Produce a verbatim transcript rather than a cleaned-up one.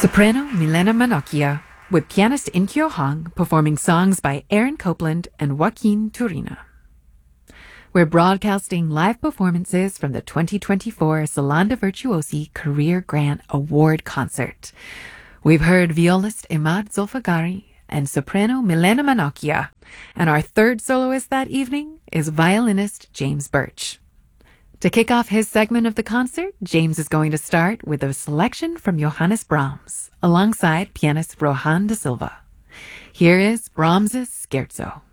Soprano Milena Manocchia, with pianist Inkyo Hong performing songs by Aaron Copland and Joaquin Turina. We're broadcasting live performances from the twenty twenty-four Solanda Virtuosi Career Grant Award Concert. We've heard violist Imad Zolfagari and soprano Milena Manocchia, and our third soloist that evening is violinist James Birch. To kick off his segment of the concert, James is going to start with a selection from Johannes Brahms, alongside pianist Rohan da Silva. Here is Brahms's Scherzo.